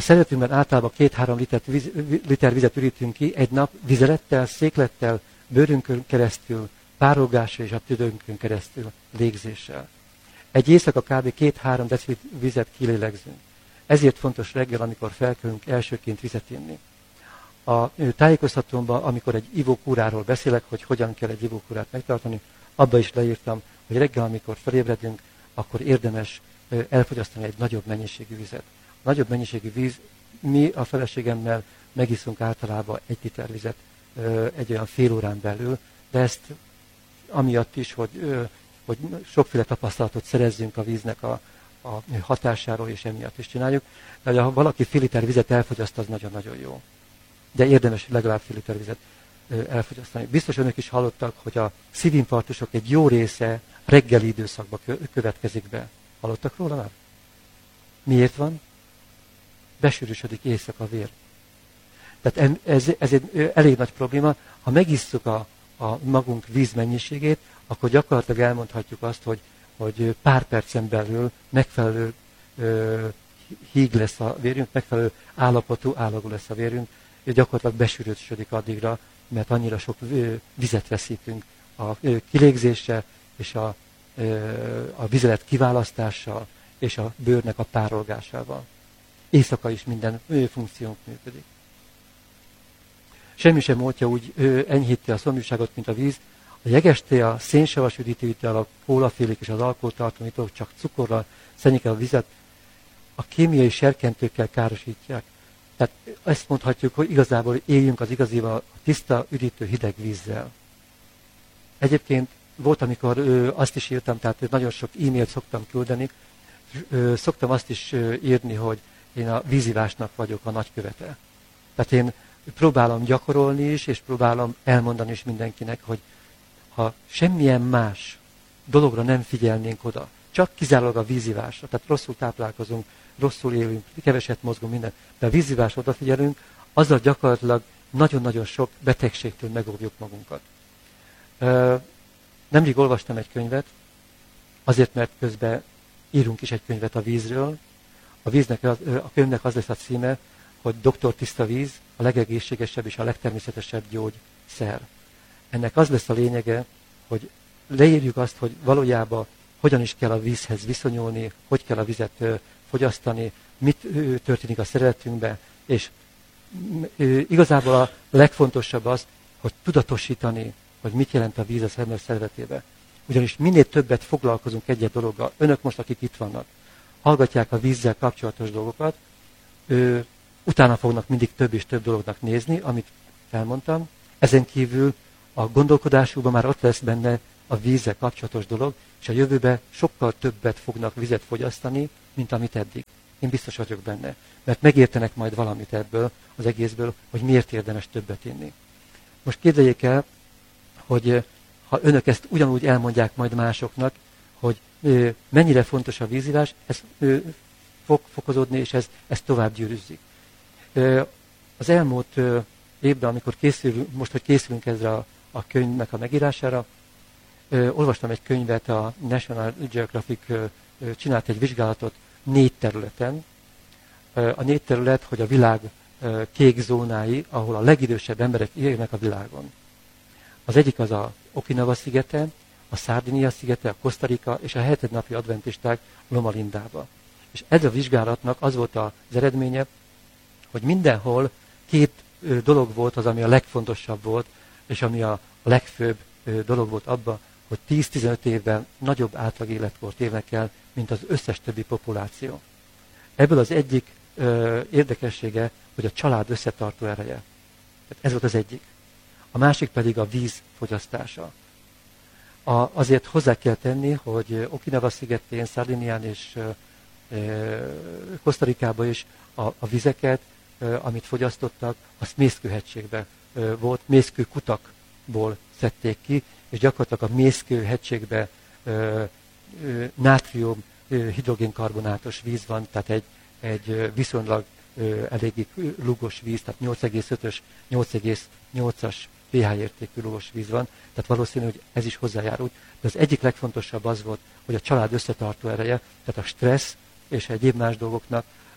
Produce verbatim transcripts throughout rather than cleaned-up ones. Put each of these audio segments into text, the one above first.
szeretünkben általában két-három liter, víz, liter vizet ürítünk ki egy nap vizelettel, széklettel, bőrünkön keresztül, párolgással és a tüdőnkön keresztül, légzéssel. Egy éjszaka kb. két-három deciliter vizet kilélegzünk. Ezért fontos reggel, amikor felkelünk, elsőként vizet inni. A tájékoztatómban, amikor egy ivókúráról beszélek, hogy hogyan kell egy ivókúrát megtartani, abba is leírtam, hogy reggel, amikor felébredünk, akkor érdemes elfogyasztani egy nagyobb mennyiségű vizet. A nagyobb mennyiségű víz, mi a feleségemmel megiszunk általában egy liter vizet egy olyan fél órán belül, de ezt amiatt is, hogy, hogy sokféle tapasztalatot szerezzünk a víznek a, a hatásáról, és emiatt is csináljuk. De ha valaki fél liter vizet elfogyaszt, az nagyon-nagyon jó. De érdemes legalább fél liter vizet elfogyasztani. Biztos önök is hallottak, hogy a szívinfarktusok egy jó része reggeli időszakban következik be. Hallottak róla már? Miért van? Besűrűsödik éjszaka a vér. Tehát ez, ez egy elég nagy probléma. Ha megisszuk a, a magunk vízmennyiségét, akkor gyakorlatilag elmondhatjuk azt, hogy, hogy pár percen belül megfelelő ö, híg lesz a vérünk, megfelelő állapotú, állagú lesz a vérünk, gyakorlatilag besűrűsödik addigra, mert annyira sok vizet veszítünk a kilégzéssel és a, a vizelet kiválasztással és a bőrnek a párolgásával. Éjszaka is minden funkciónk működik. Semmi sem oltja úgy enyhíti a szomjúságot, mint a víz. A jegesté, a szénsavas üdítőital, a kólafélék és az alkoholtartalmítók csak cukorral szennyik el a vizet, a kémiai serkentőkkel károsítják. Tehát ezt mondhatjuk, hogy igazából éljünk az igazival a tiszta, üdítő hideg vízzel. Egyébként volt, amikor ö, azt is írtam, tehát nagyon sok e-mailt szoktam küldeni, ö, szoktam azt is ö, írni, hogy én a vízivásnak vagyok a nagykövete. Tehát én próbálom gyakorolni is, és próbálom elmondani is mindenkinek, hogy ha semmilyen más dologra nem figyelnénk oda, csak kizárólag a vízivásra, tehát rosszul táplálkozunk, rosszul élünk, keveset mozgunk, minden, de a vízivásra odafigyelünk, azzal gyakorlatilag nagyon-nagyon sok betegségtől megóvjuk magunkat. Nemrég olvastam egy könyvet, azért, mert közben írunk is egy könyvet a vízről. A, víznek, a könyvnek az lesz a címe, hogy doktor Tiszta víz, a legegészségesebb és a legtermészetesebb gyógyszer. Ennek az lesz a lényege, hogy leírjuk azt, hogy valójában hogyan is kell a vízhez viszonyulni, hogy kell a vizet fogyasztani, mit történik a szeretünkben, és igazából a legfontosabb az, hogy tudatosítani, hogy mit jelent a víz az ember szeretébe. Ugyanis minél többet foglalkozunk egy-egy dologgal, önök most, akik itt vannak, hallgatják a vízzel kapcsolatos dolgokat, ő, utána fognak mindig több és több dolognak nézni, amit elmondtam. Ezen kívül a gondolkodásukban már ott lesz benne a vízzel kapcsolatos dolog, és a jövőben sokkal többet fognak vizet fogyasztani, mint amit eddig. Én biztos vagyok benne, mert megértenek majd valamit ebből, az egészből, hogy miért érdemes többet inni. Most képzeljék el, hogy ha önök ezt ugyanúgy elmondják majd másoknak, hogy mennyire fontos a vízivás, ez fog fokozódni, és ez, ez tovább gyűrűzik. Az elmúlt évben, amikor készülünk, most, hogy készülünk ezre a, a könyvnek a megírására, olvastam egy könyvet, a National Geographic csinált egy vizsgálatot négy területen. A négy terület, hogy a világ kék zónái, ahol a legidősebb emberek élnek a világon. Az egyik az a Okinawa szigete, a Szardinia szigete, a Costa Rica és a hetednapi adventisták Loma Lindába. És ez a vizsgálatnak az volt az eredménye, hogy mindenhol két dolog volt az, ami a legfontosabb volt, és ami a legfőbb dolog volt abban, hogy tíz-tizenöt évben nagyobb átlag életkort élnek el, mint az összes többi populáció. Ebből az egyik ö, érdekessége, hogy a család összetartó ereje. Tehát ez volt az egyik. A másik pedig a víz fogyasztása. A, azért hozzá kell tenni, hogy Okinawa szigetén, Szardinián és Costa Ricában is a, a vizeket, ö, amit fogyasztottak, azt mészkőhegységben ö, volt, mészkőkutakból szedték ki, és gyakorlatilag a mészkőhegységben ö, ö, nátrium ö, hidrogénkarbonátos víz van, tehát egy, egy viszonylag ö, eléggé lúgos víz, tehát nyolc egész ötös, nyolc egész nyolcas pH értékű lúgos víz van, tehát valószínű, hogy ez is hozzájárult. De az egyik legfontosabb az volt, hogy a család összetartó ereje, tehát a stressz és egyéb más dolgoknak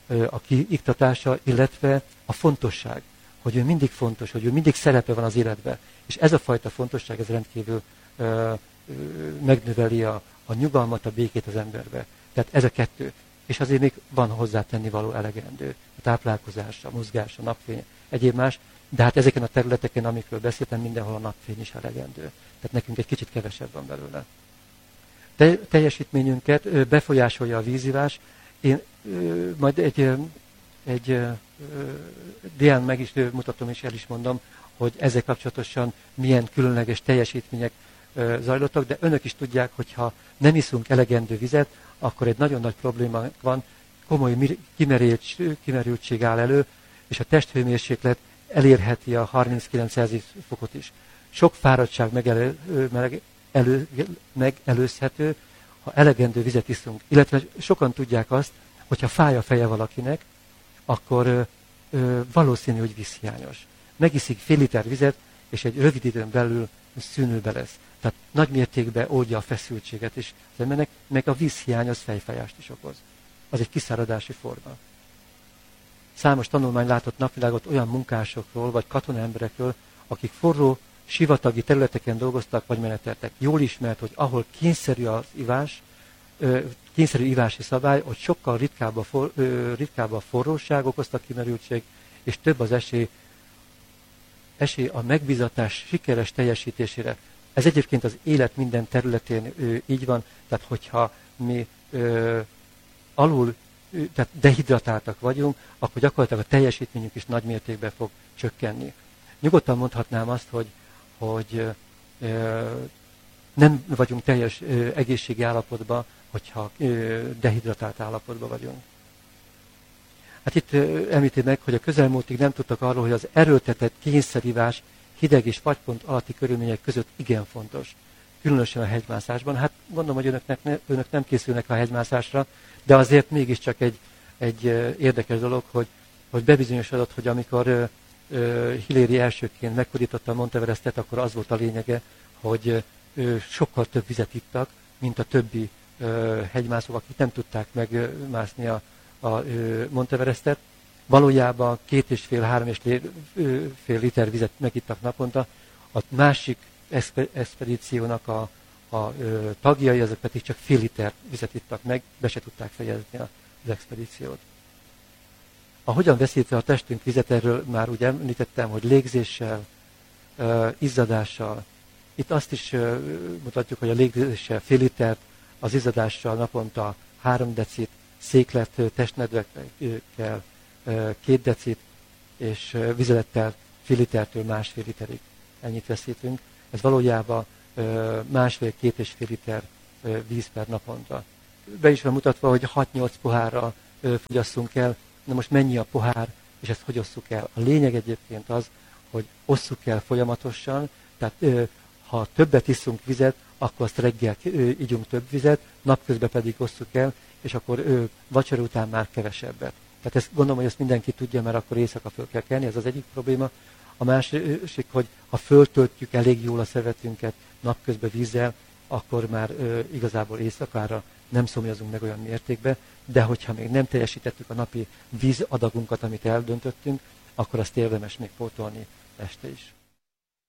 a kiiktatása, illetve a fontosság, hogy ő mindig fontos, hogy ő mindig szerepe van az életben. És ez a fajta fontosság, ez rendkívül ö, ö, megnöveli a, a nyugalmat, a békét az emberbe. Tehát ez a kettő. És azért még van hozzátenni való elegendő. A táplálkozás, a mozgás, a napfény, egyéb más. De hát ezeken a területeken, amikről beszéltem, mindenhol a napfény is elegendő. Tehát nekünk egy kicsit kevesebb van belőle. Te, teljesítményünket befolyásolja a vízivás. Én ö, majd egy, egy dián meg is mutatom és el is mondom, hogy ezzel kapcsolatosan milyen különleges teljesítmények ö, zajlottak, de önök is tudják, hogy ha nem iszunk elegendő vizet, akkor egy nagyon nagy probléma van, komoly kimerültség áll elő, és a testhőmérséklet elérheti a harminckilenc Celsius fokot is. Sok fáradtság megelő, meg, elő, megelőzhető, ha elegendő vizet iszunk. Illetve sokan tudják azt, hogyha fáj a feje valakinek, akkor ö, ö, valószínű, hogy vízhiányos. Megiszik fél liter vizet, és egy rövid időn belül szűnőbe lesz. Tehát nagy mértékben oldja a feszültséget is az embernek, meg a vízhiány az fejfájást is okoz. Az egy kiszáradási forma. Számos tanulmány látott napvilágot olyan munkásokról, vagy katonaemberekről, akik forró, sivatagi területeken dolgoztak, vagy meneteltek. Jól ismert, hogy ahol kényszerű az ivás, kényszerű ivási szabály, hogy sokkal ritkább a, for, ritkább a forróság okozta kimerültség, és több az esély, esély a megbízatás sikeres teljesítésére. Ez egyébként az élet minden területén ö, így van, tehát hogyha mi ö, alul, ö, tehát dehidratáltak vagyunk, akkor gyakorlatilag a teljesítményünk is nagy mértékben fog csökkenni. Nyugodtan mondhatnám azt, hogy, hogy ö, nem vagyunk teljes ö, egészségi állapotban, hogyha ö, dehidratált állapotban vagyunk. Hát itt ö, említi meg, hogy a közelmúltig nem tudtak arról, hogy az erőltetett kényszerívás hideg és fagypont alatti körülmények között igen fontos. Különösen a hegymászásban. Hát gondolom, hogy önöknek ne, önök nem készülnek a hegymászásra, de azért mégiscsak egy, egy érdekes dolog, hogy, hogy bebizonyosodott, hogy amikor uh, uh, Hilary elsőként megkudította a Monteverestet, akkor az volt a lényege, hogy uh, sokkal több vizet ittak, mint a többi uh, hegymászók, akik nem tudták megmászni a, a uh, Monteverestet. Valójában két és fél, három és fél liter vizet megittak naponta, a másik expedíciónak a, a ö, tagjai, azok pedig csak fél liter vizet ittak meg, be se tudták fejezni az expedíciót. Ahogyan veszítve a testünk vizet, erről már úgy említettem, hogy légzéssel, ö, izzadással. Itt azt is ö, mutatjuk, hogy a légzéssel fél litert, az izzadással naponta három decit, széklet testnedvekkel két decit, és vizelettel fél litertől másfél literig ennyit veszítünk. Ez valójában másfél-két és fél liter víz per naponta. Be is van mutatva, hogy hat-nyolc pohárral fogyasszunk el. Na most mennyi a pohár, és ezt hogy osszuk el? A lényeg egyébként az, hogy osszuk el folyamatosan, tehát ha többet iszunk vizet, akkor azt reggel igyunk több vizet, napközben pedig osszuk el, és akkor vacsora után már kevesebbet. Tehát ezt gondolom, hogy ezt mindenki tudja, mert akkor éjszaka föl kell kelni, ez az egyik probléma. A másik, hogy ha föltöltjük elég jól a szervezetünket napközben vízzel, akkor már ö, igazából éjszakára nem szomjazunk meg olyan mértékben, de hogyha még nem teljesítettük a napi vízadagunkat, amit eldöntöttünk, akkor azt érdemes még pótolni este is.